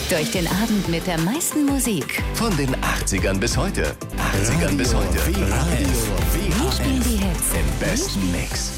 Durch den Abend mit der meisten Musik. Von den 80ern bis heute. 80ern bis heute. Wir spielen die Hits Im besten Mix.